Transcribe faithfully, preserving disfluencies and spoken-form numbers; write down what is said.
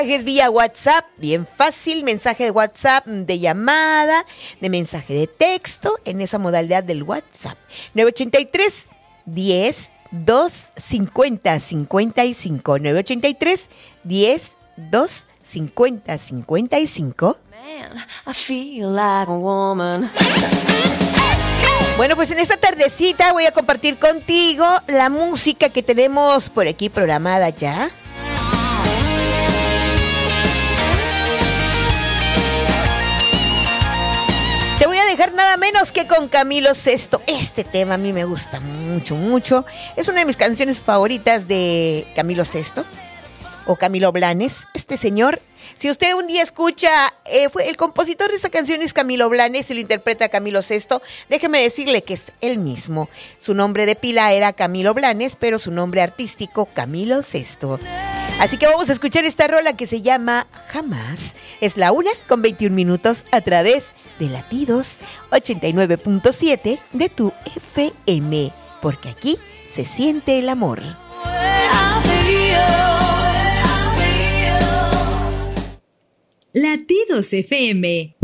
Mensajes vía WhatsApp, bien fácil, mensaje de WhatsApp, de llamada, de mensaje de texto, en esa modalidad del WhatsApp. nueve ochenta y tres, diez, dos, cincuenta, cincuenta y cinco. nueve ochenta y tres, diez, dos, cincuenta, cincuenta y cinco. Man, I feel like a woman. Bueno, pues en esta tardecita voy a compartir contigo la música que tenemos por aquí programada ya. Te voy a dejar nada menos que con Camilo Sesto. Este tema a mí me gusta mucho, mucho. Es una de mis canciones favoritas de Camilo Sesto o Camilo Blanes. Este señor, si usted un día escucha, eh, fue el compositor de esa canción es Camilo Blanes y lo interpreta Camilo Sesto. Déjeme decirle que es él mismo. Su nombre de pila era Camilo Blanes, pero su nombre artístico Camilo Sesto. Así que vamos a escuchar esta rola que se llama Jamás. Es la una con veintiún minutos a través de Latidos ochenta y nueve punto siete de tu F M. Porque aquí se siente el amor. Latidos F M.